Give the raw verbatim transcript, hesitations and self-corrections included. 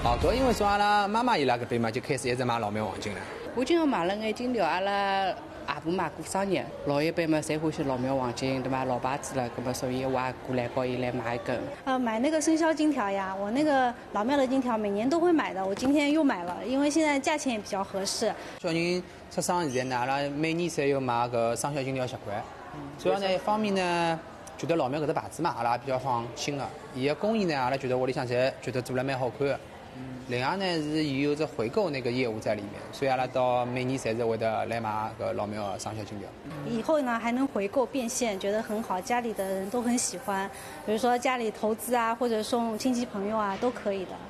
哦，搿因为从阿拉妈妈伊拉搿边嘛，就开始一直买老庙黄金了。 我今朝买了眼金条，阿拉阿婆嘛过生日，老一辈嘛侪欢喜老庙黄金，对吧？老牌子了，搿么所以我也过来帮伊来买一根。 呃，买那个生肖金条呀，我那个老庙的金条每年都会买的，我今天又买了，因为现在价钱也比较合适。 小人出生现在呢，阿拉每年侪有买搿生肖金条习惯。主要呢，一方面呢，觉得老庙搿只牌子嘛，阿拉比较放心个。伊个工艺呢，阿拉觉得屋里向侪觉得做了蛮好看的。另外呢，是伊有只回购那个业务在里面，所以阿拉到每年侪是会得来买搿老庙的生肖金条。 以后呢还能回购变现，觉得很好，家里的人都很喜欢。比如说家里投资啊，或者送亲戚朋友啊，都可以的。